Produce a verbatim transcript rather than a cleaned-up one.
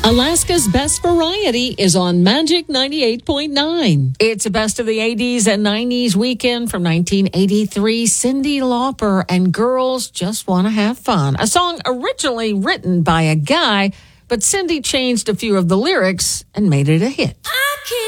Alaska's Best Variety is on Magic ninety-eight point nine. It's a best of the eighties and nineties weekend from nineteen eighty-three. Cyndi Lauper and Girls Just Want to Have Fun. A song originally written by a guy, but Cyndi changed a few of the lyrics and made it a hit.